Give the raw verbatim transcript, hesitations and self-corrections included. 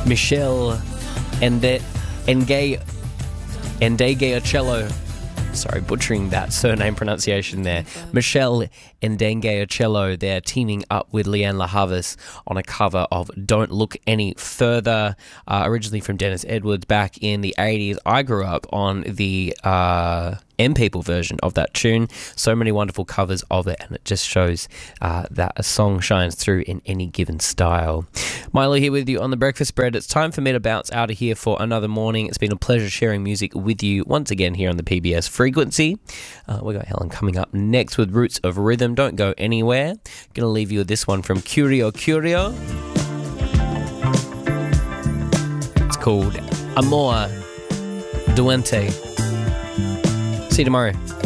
Michelle Ende Enge Ndegeocello. Sorry, butchering that surname pronunciation there. Michelle Ndegeocello, they're teaming up with Leanne La Havas on a cover of Don't Look Any Further, uh, originally from Dennis Edwards back in the eighties. I grew up on the uh, M People version of that tune. So many wonderful covers of it, and it just shows uh, that a song shines through in any given style. Milo here with you on The Breakfast Spread. It's time for me to bounce out of here for another morning. It's been a pleasure sharing music with you once again here on the P B S Frequency. Uh, we got Helen coming up next with Roots of Rhythm. Don't go anywhere. Gonna leave you with this one from Curio Curio. It's called Amor Duente. See you tomorrow.